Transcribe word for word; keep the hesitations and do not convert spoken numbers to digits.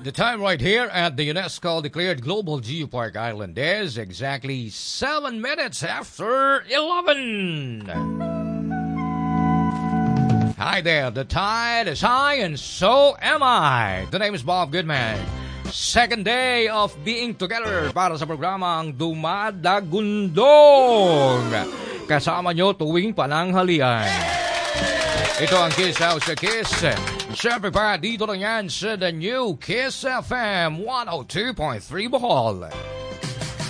The time right here at the UNESCO declared Global Geopark Island is exactly seven minutes after eleven. Hi there, the tide is high and so am I. The name is Bob Goodman. Second day of being together para sa programang Dumadagundong. Kasama nyo tuwing pananghalian. Ito ang Kiss House sa Kiss. Siyempre pa, dito lang yan sa The New Kiss F M one oh two point three Bohol.